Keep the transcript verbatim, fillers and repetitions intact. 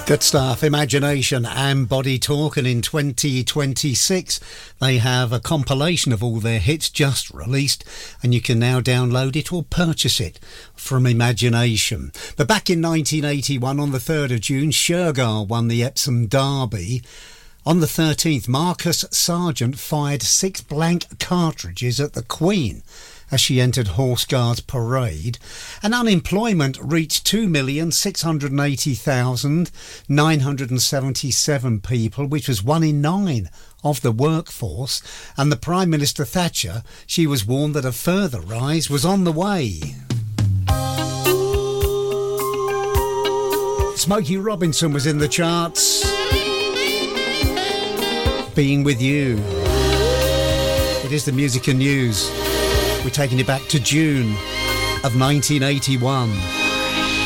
Good stuff. Imagination and Body Talk, and in twenty twenty-six they have a compilation of all their hits just released, and you can now download it or purchase it from Imagination. But back in nineteen eighty-one, on the third of June, Shergar won the Epsom Derby. On the thirteenth, Marcus Sargent fired six blank cartridges at the Queen as she entered Horse Guards Parade, and unemployment reached two million six hundred eighty thousand nine hundred seventy-seven people, which was one in nine of the workforce. And the Prime Minister Thatcher, she was warned that a further rise was on the way. Smokey Robinson was in the charts. Being With You. It is the music and news. We're taking it back to June of nineteen eighty-one.